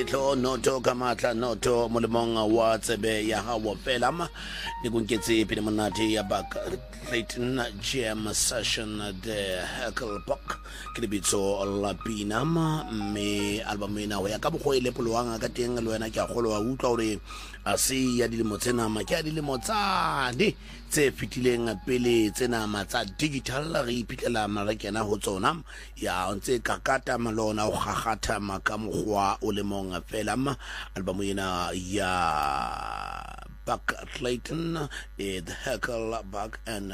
Letlo noto kamatla noto molemong wa tsebe ya hawa fela ma ni kunketse pele monate ya baka Clayton jam session de Hackelbock ke lebitso la Pinama me album ena ho ya ka bogwele poloanga ka teng le wena ke a golo wa utlwa hore a se ya dilemo tsena ma ke a dilemo tsane tse fitileng pele tsena matsa digital re ipitlela marekena ho tsona ya ntse kakata malona o gagatha maka mogwa o le mong fela ma album ena ya Buck Clayton, the Hackelbock and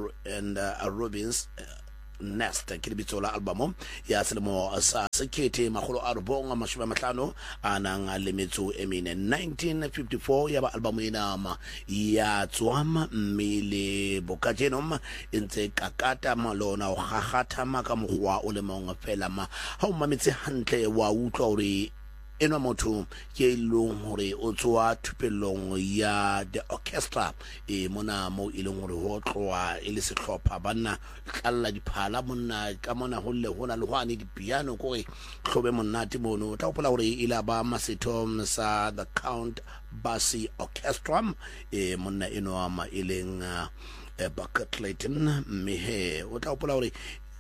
Robin's Nest ke lebitsola album ya selemo sa sekete magolo a robonga mashome matlano anang le metso e mene 1954 ya ba album ena ya tswama mmele bokajeno entse kakata malona o gagatha maka mogwa o le mong fela ma ha o mametse hantle wa utlwa hore eno motho ke ilong hore o tswa thupelong ya the orchestra mona mo ilong hore ho tloa ile sehlopha banna tlalla diphala monna ka mona holle hona le hwane di piano ko hlobe monate mono tla opola hore ile ba masetom sa the Count Basie Orchestra monna eno ama ileng Buck Clayton mehe o tla opola hore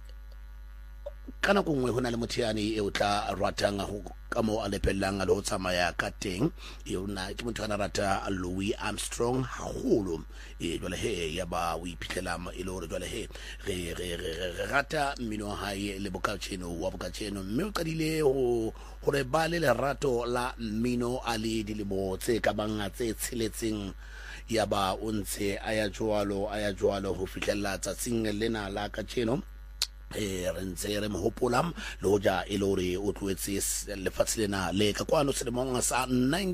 kana kongwe hona le mothiane e o tla ratanga ho ka mo a lepellang lo tsamaya ka teng yona ke motho ana rata Louis Armstrong haholo jwale he ya ba o iphitlhela ma ile hore jwale he re rata mmino hae le bokatsheno wa bokatsheno mme o qadile hore ba le lerato la mmino a le dilemo tse ka banga tse tsheletseng ya ba o ntse a ya jwalo ho fihlella tsatsing lena la katsheno re ntse re mohopolam lo ja elore o tloetse lefatshe lena le ka kwano selemong sa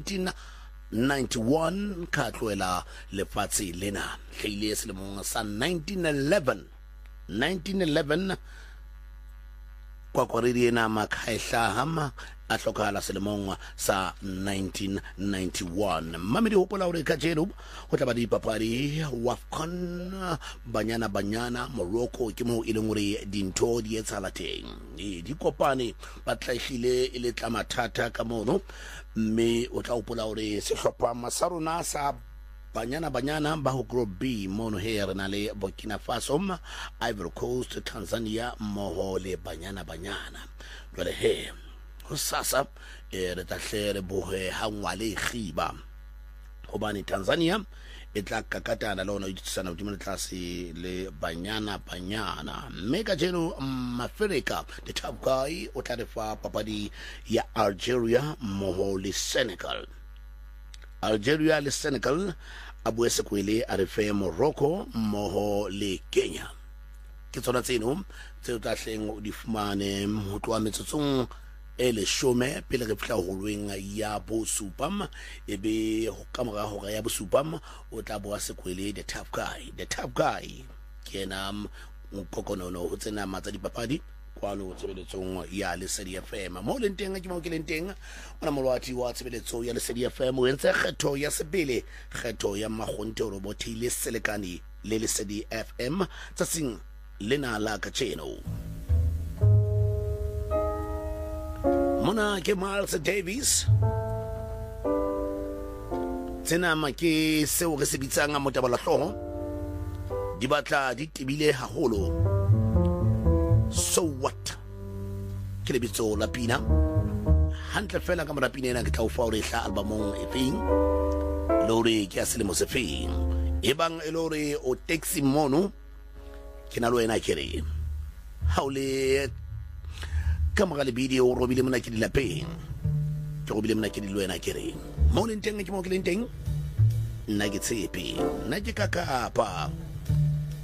1991 ka tloela lefatshe lena hlile selemong sa 1911 kwa koriri ena makhaihla hama a hlokala selemong sa 1991 mamedi hopola hore ka jeno ho tla ba di papadi WAFCON banyana Morocco ke mo ile ngore dintho di etsala teng di kopane ba tlaihile ile tla mathata ka mono mme o tla hopola hore sehlopha masarona sa banyana ba ho group B mono here na le Burkina Faso, Ivory Coast, Tanzania moho le banyana jwale he ho sasa re tahle re bohe hangwa le khiba hobane Tanzania e tla kakatana lona o ditsana hodimo tlase le banyana mme ka jeno Africa the top guy o tla refa papadi ya Algeria moho le Senegal le Senegal abuese kwele a refe Morocco moho le Kenya ke tsona tseno tse tla hleng di fumane ho tloa metsotsong ele shome pele re fihla holweng ya bosupam ebe ho kamora hora ya bosupam o tla boa sekwele the top guy ke na mpokonono ho tsena matsa dipapadi kwano tsebeletsong ya Lesedi FM mo le nteng ke mo ke le nteng ona molwati wa tsebeletsong ya Lesedi FM o entse kgetho ya sebele kgetho ya magonte o robothile selekane le Lesedi FM tsatsing lena la ka cheno mona ke Miles Davis tsena make seo re se bitsang motabala hloho di batla di tibile haholo. So what ke lebitso la Pina hantle fela ka morapina ena ke tla o fa hore hla albumong e feng lore ke a selemo se feng e bang e lore o taxi mono ke na lo ena kere ha o le kamera le video ro bile mona ke dilapeng ke ro bile mona ke dilo ena kere mo le nteng ke mo ke le nteng nna ke tshepe nna ke ka pa